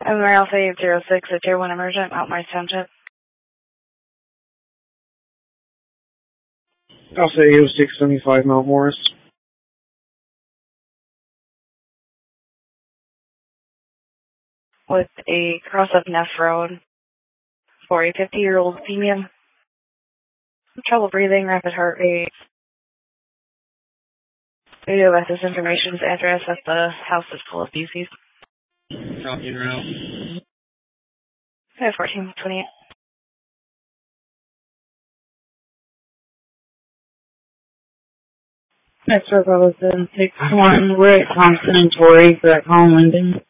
Emily Alpha 806 at Tier 1 Emergent, Mount Morris Township. Alpha 80675 Mount Morris. With a cross up Neff Road for a 50-year-old female. Trouble breathing, rapid heart rate. Video about this information's address at the house is full of BCs. Copy route. 1428. Next Republican 61, we're at Thompson and Torrey for that Colin Linden.